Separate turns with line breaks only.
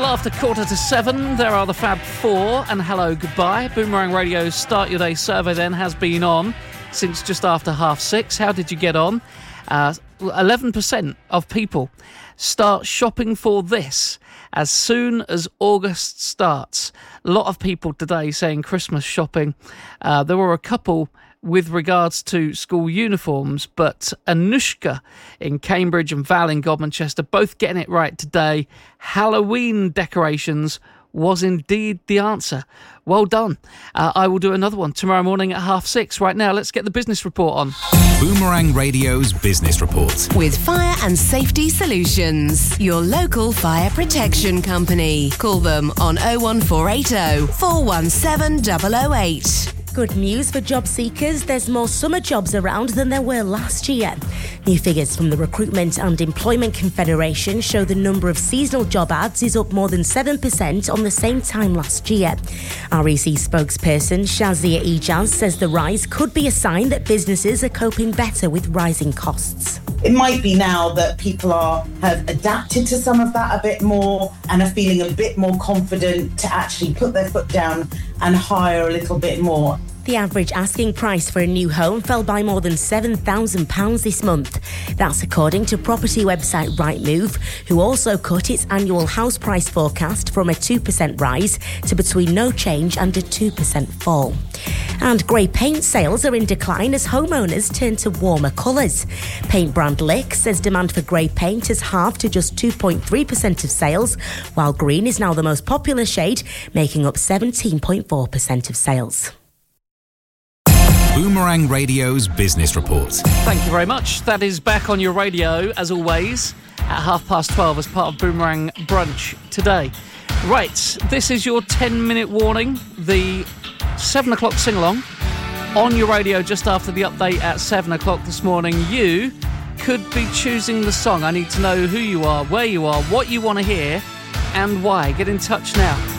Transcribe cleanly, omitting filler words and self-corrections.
after 7:15, there are the Fab Four and Hello Goodbye. Boomerang Radio's Start Your Day survey then has been on since just after 6:30. How did you get on? 11% of people start shopping for this as soon as August starts. A lot of people today saying Christmas shopping. There were a couple with regards to school uniforms, but Anushka in Cambridge and Val in Godmanchester both getting it right today. Halloween decorations was indeed the answer. Well done. I will do another one tomorrow morning at 6:30. Right now, let's get the business report on.
Boomerang Radio's Business Report.
With Fire and Safety Solutions, your local fire protection company. Call them on 01480 417 008.
Good news for job seekers. There's more summer jobs around than there were last year. New figures from the Recruitment and Employment Confederation show the number of seasonal job ads is up more than 7% on the same time last year. REC spokesperson Shazia Ijaz says the rise could be a sign that businesses are coping better with rising costs.
It might be now that people have adapted to some of that a bit more and are feeling a bit more confident to actually put their foot down and hire a little bit more.
The average asking price for a new home fell by more than £7,000 this month. That's according to property website Rightmove, who also cut its annual house price forecast from a 2% rise to between no change and a 2% fall. And grey paint sales are in decline as homeowners turn to warmer colours. Paint brand Lick says demand for grey paint has halved to just 2.3% of sales, while green is now the most popular shade, making up 17.4% of sales.
Boomerang Radio's Business Report.
Thank you very much. That is back on your radio, as always, at 12:30 as part of Boomerang Brunch today. Right, this is your 10-minute warning. The 7 o'clock sing-along on your radio just after the update at 7 o'clock this morning. You could be choosing the song. I need to know who you are, where you are, what you want to hear, and why. Get in touch now.